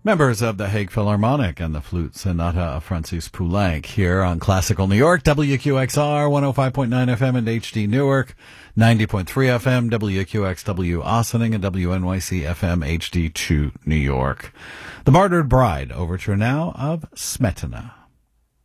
Members of the Hague Philharmonic and the Flute Sonata of Francis Poulenc here on Classical New York, WQXR 105.9 FM and HD Newark, 90.3 FM, WQXW Ossining, and WNYC FM HD2 New York. The Martyred Bride overture now of Smetana.